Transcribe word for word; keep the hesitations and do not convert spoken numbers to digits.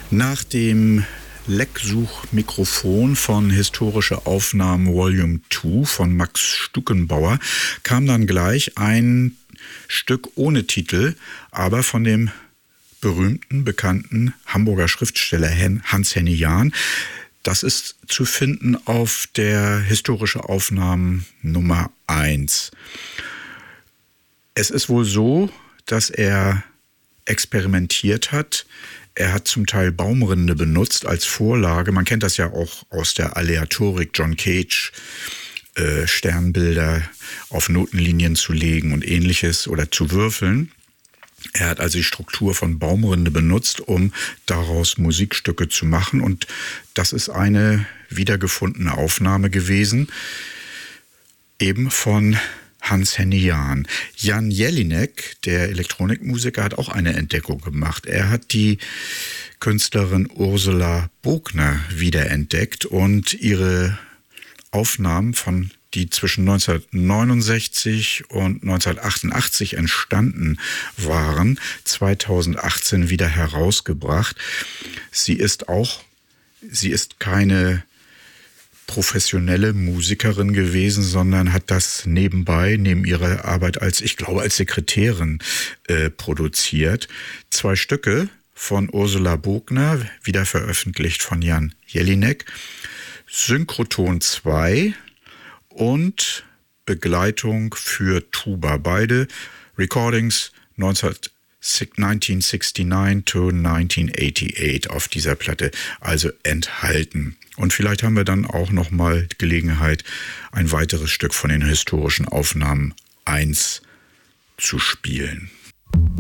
Nach dem Lecksuchmikrofon von Historische Aufnahmen Volume zwei von Max Stuckenbauer kam dann gleich ein Stück ohne Titel, aber von dem berühmten, bekannten Hamburger Schriftsteller Hans-Henny Jahn. Das ist zu finden auf der Historische Aufnahmen Nummer eins. Es ist wohl so, dass er experimentiert hat. Er hat zum Teil Baumrinde benutzt als Vorlage. Man kennt das ja auch aus der Aleatorik, John Cage, äh, Sternbilder auf Notenlinien zu legen und ähnliches oder zu würfeln. Er hat also die Struktur von Baumrinde benutzt, um daraus Musikstücke zu machen. Und das ist eine wiedergefundene Aufnahme gewesen, eben von Hans-Henny Jahn. Jan Jelinek, der Elektronikmusiker, hat auch eine Entdeckung gemacht. Er hat die Künstlerin Ursula Bogner wiederentdeckt und ihre Aufnahmen, von die zwischen neunzehnhundertneunundsechzig und neunzehnhundertachtundachtzig entstanden waren, zweitausendachtzehn wieder herausgebracht. Sie ist auch, sie ist keine professionelle Musikerin gewesen, sondern hat das nebenbei, neben ihrer Arbeit als, ich glaube, als Sekretärin äh, produziert. Zwei Stücke von Ursula Bogner, wieder veröffentlicht von Jan Jelinek, Synchroton zwei und Begleitung für Tuba. Beide Recordings neunzehnhundertneunundneunzig to neunzehnhundertachtundachtzig auf dieser Platte also enthalten. Und vielleicht haben wir dann auch noch mal Gelegenheit, ein weiteres Stück von den Historischen Aufnahmen eins zu spielen.